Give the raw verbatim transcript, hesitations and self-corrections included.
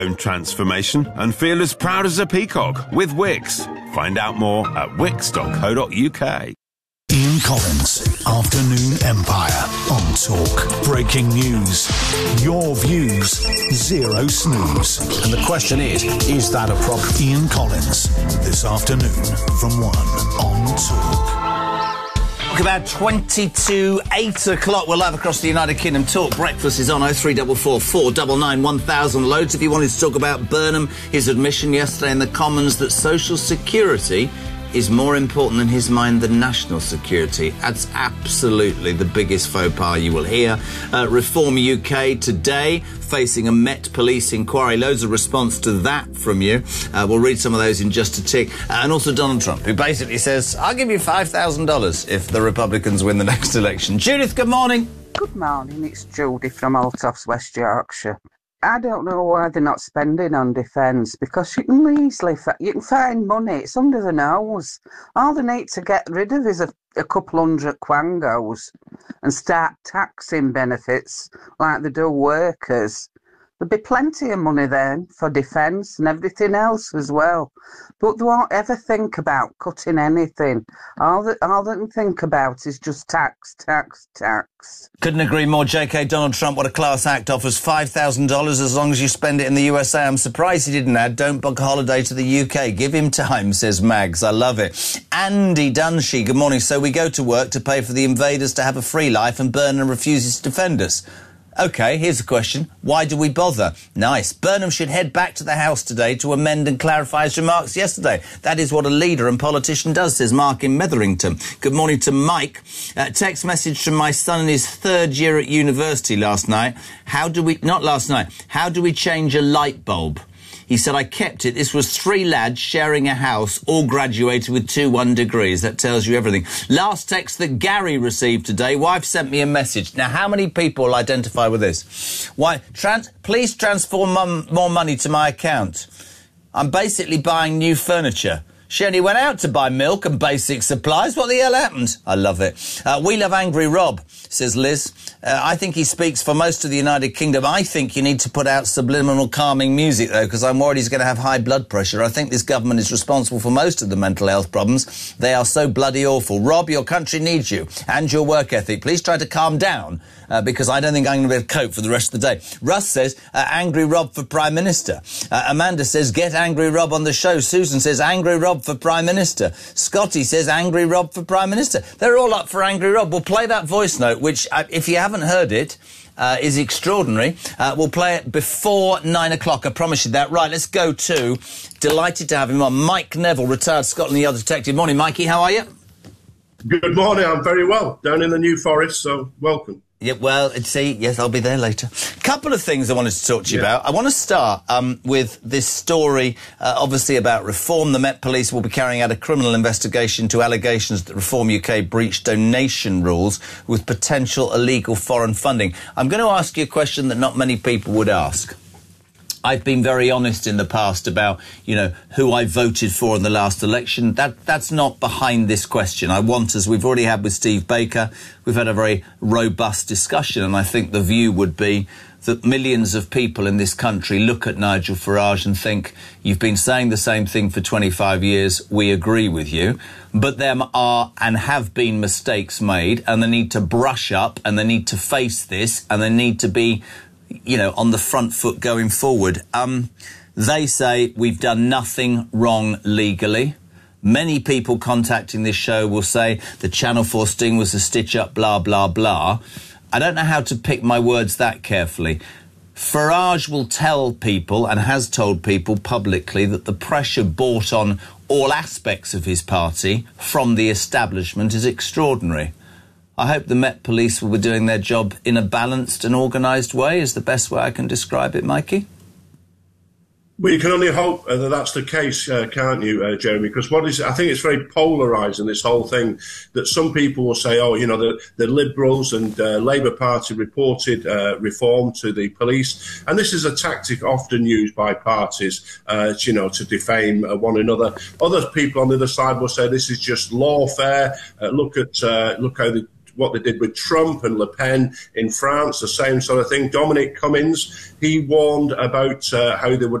Own transformation and feel as proud as a peacock with Wix. Find out more at wix dot co dot uk. Ian Collins, Afternoon Empire on Talk. Breaking news. Your views, zero snooze. And the question is, is that a problem? Ian Collins, this afternoon from one on Talk. About twenty to eight o'clock. We're live across the United Kingdom. Talk Breakfast is on oh three four four, four nine nine, one thousand. Loads if you wanted to talk about Burnham, his admission yesterday in the Commons that social security is more important in his mind than national security. That's absolutely the biggest faux pas you will hear. Uh, Reform U K today facing a Met Police inquiry. Loads of response to that from you. Uh, we'll read some of those in just a tick. Uh, and also Donald Trump, who basically says, I'll give you five thousand dollars if the Republicans win the next election. Judith, good morning. Good morning, it's Judy from Altoffs, West Yorkshire. I don't know why they're not spending on defence, because you can easily fa- you can find money. It's under the nose. All they need to get rid of is a, a couple hundred quangos and start taxing benefits like they do workers. There'd be plenty of money then for defence and everything else as well. But they won't ever think about cutting anything. All that, all they can think about is just tax, tax, tax. Couldn't agree more, J K. Donald Trump, what a class act, offers five thousand dollars as long as you spend it in the U S A. I'm surprised he didn't add, don't book a holiday to the U K. Give him time, says Mags. I love it. Andy Dunshee, good morning. So we go to work to pay for the invaders to have a free life and Burnham refuses to defend us. OK, here's a question. Why do we bother? Nice. Burnham should head back to the House today to amend and clarify his remarks yesterday. That is what a leader and politician does, says Mark in Metherington. Good morning to Mike. Uh, text message from my son in his third year at university last night. How do we... Not last night. How do we change a light bulb? He said, I kept it. This was three lads sharing a house, all graduated with two one degrees. That tells you everything. Last text that Gary received today. Wife sent me a message. Now, how many people identify with this? Why? Trans- please transfer mum- more money to my account. I'm basically buying new furniture. She only went out to buy milk and basic supplies. What the hell happened? I love it. Uh, we love Angry Rob, says Liz. Uh, I think he speaks for most of the United Kingdom. I think you need to put out subliminal calming music, though, because I'm worried he's going to have high blood pressure. I think this government is responsible for most of the mental health problems. They are so bloody awful. Rob, your country needs you and your work ethic. Please try to calm down, uh, because I don't think I'm going to be able to cope for the rest of the day. Russ says, uh, Angry Rob for Prime Minister. Uh, Amanda says, get Angry Rob on the show. Susan says, Angry Rob for Prime Minister. Scotty says, Angry Rob for Prime Minister. They're all up for Angry Rob. We'll play that voice note, which, uh, if you haven't heard it, uh, is extraordinary. Uh, we'll play it before nine o'clock. I promise you that. Right, let's go to, delighted to have him on, Mike Neville, retired Scotland Yard detective. Morning, Mikey. How are you? Good morning. I'm very well. Down in the New Forest, so welcome. Yeah, well, see, yes, I'll be there later. Couple of things I wanted to talk to you yeah. about. I want to start um, with this story, uh, obviously about Reform. The Met Police will be carrying out a criminal investigation to allegations that Reform U K breached donation rules with potential illegal foreign funding. I'm going to ask you a question that not many people would ask. I've been very honest in the past about, you know, who I voted for in the last election. That that's not behind this question. I want, as we've already had with Steve Baker, we've had a very robust discussion, and I think the view would be that millions of people in this country look at Nigel Farage and think, you've been saying the same thing for twenty-five years, we agree with you. But there are and have been mistakes made, and they need to brush up, and they need to face this, and they need to be, you know, on the front foot going forward. Um, they say we've done nothing wrong legally. Many people contacting this show will say the Channel four sting was a stitch-up, blah, blah, blah. I don't know how to pick my words that carefully. Farage will tell people, and has told people publicly, that the pressure brought on all aspects of his party from the establishment is extraordinary. I hope the Met Police will be doing their job in a balanced and organised way, is the best way I can describe it, Mikey. Well, you can only hope uh, that that's the case, uh, can't you, uh, Jeremy? Because what is, I think it's very polarising, this whole thing, that some people will say, oh, you know, the, the Liberals and uh, Labour Party reported uh, reform to the police. And this is a tactic often used by parties, uh, you know, to defame uh, one another. Other people on the other side will say this is just lawfare. Uh, look at uh, look how the what they did with Trump and Le Pen in France, the same sort of thing. Dominic Cummings, he warned about uh, how they would